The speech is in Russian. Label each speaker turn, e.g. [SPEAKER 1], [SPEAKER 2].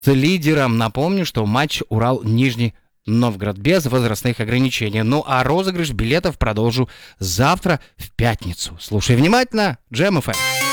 [SPEAKER 1] с лидером. Напомню, что матч Урал-Нижний Новгород без возрастных ограничений. Ну а розыгрыш билетов продолжу завтра в пятницу. Слушай внимательно, Джем ФМ.